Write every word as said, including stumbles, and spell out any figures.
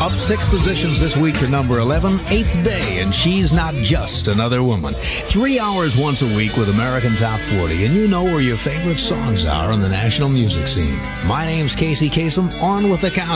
Up six positions this week to number eleven, eighth day, and she's not just another woman. Three hours once a week with American Top forty, and you know where your favorite songs are on the national music scene. My name's Casey Kasem, on with the count.